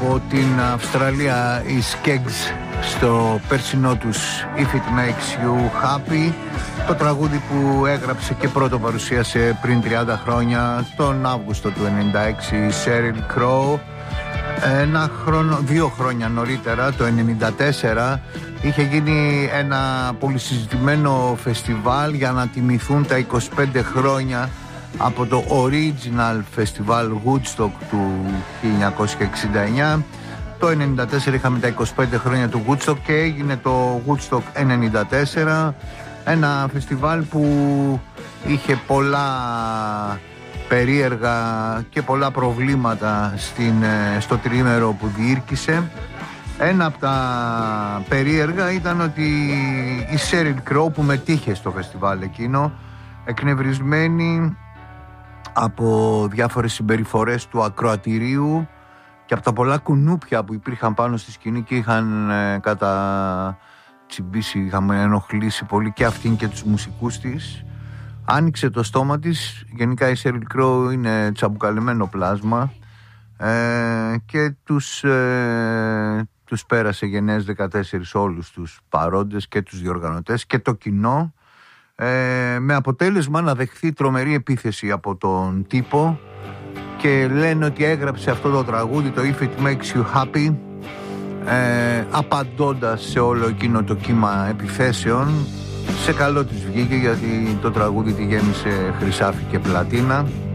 Από την Αυστραλία οι Skeggs στο περσινό τους If It Makes You Happy, το τραγούδι που έγραψε και πρώτο παρουσίασε πριν 30 χρόνια, τον Αύγουστο του 96, η Sheryl Crow. 2 χρόνια νωρίτερα, το 94, είχε γίνει ένα πολυσυζητημένο φεστιβάλ για να τιμηθούν τα 25 χρόνια από το Original Festival Woodstock του 1969. Το 1994 είχαμε τα 25 χρόνια του Woodstock και έγινε το Woodstock 1994, ένα φεστιβάλ που είχε πολλά περίεργα και πολλά προβλήματα στο τριήμερο που διήρκησε. Ένα από τα περίεργα ήταν ότι η Sheryl Crow, που μετήχε στο φεστιβάλ εκείνο, εκνευρισμένη από διάφορες συμπεριφορές του ακροατηρίου και από τα πολλά κουνούπια που υπήρχαν πάνω στη σκηνή και είχαν τσιμπήσει, είχαν ενοχλήσει πολύ και αυτήν και τους μουσικούς της, άνοιξε το στόμα της. Γενικά η Sheryl Crow είναι τσαμπουκαλεμένο πλάσμα και τους πέρασε γενναίες 14 όλους τους παρόντες και τους διοργανωτές και το κοινό, με αποτέλεσμα να δεχθεί τρομερή επίθεση από τον τύπο, και λένε ότι έγραψε αυτό το τραγούδι, το If It Makes You Happy, απαντώντας σε όλο εκείνο το κύμα επιθέσεων. Σε καλό της βγήκε, γιατί το τραγούδι τη γέμισε χρυσάφι και πλατίνα.